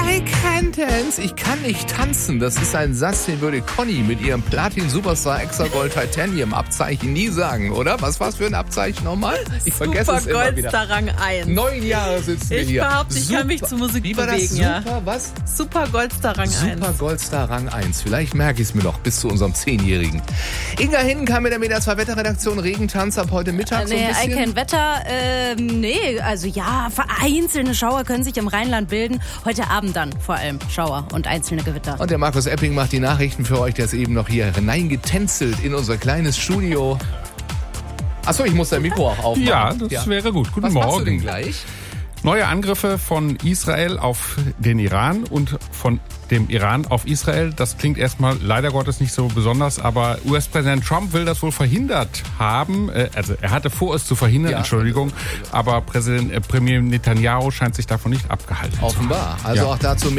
I can't dance. Ich kann nicht tanzen. Das ist ein Satz, den würde Conny mit ihrem Platin Superstar Exagold Titanium Abzeichen nie sagen, oder? Was war's für ein Abzeichen nochmal? Ich vergesse es immer wieder. Supergoldstar Rang 1. 9 Jahre sitzen wir hier. Ich behaupte, ich kann mich zur Musik Wie war bewegen. Das? Super, was? Supergoldstar Rang 1. Supergoldstar Rang 1. Vielleicht merke ich es mir noch bis zu unserem 10-Jährigen. Inga Hinnen kam mit der Media 2 Wetterredaktion. Regentanz ab heute Mittag so ein bisschen. Kein Wetter. Nee, also ja, vereinzelte Schauer können sich im Rheinland bilden. Heute Abend dann vor allem Schauer und einzelne Gewitter. Und der Markus Epping macht die Nachrichten für euch. Der ist eben noch hier hineingetänzelt in unser kleines Studio. Achso, ich muss dein Mikro auch aufmachen. Ja, das wäre gut. Guten Morgen. Was machst du denn gleich? Neue Angriffe von Israel auf den Iran und von dem Iran auf Israel. Das klingt erstmal leider Gottes nicht so besonders, aber US-Präsident Trump will das wohl verhindert haben. Also er hatte vor, es zu verhindern, ja. Entschuldigung. Aber Premier Netanyahu scheint sich davon nicht abgehalten zu haben. Offenbar. Also auch dazu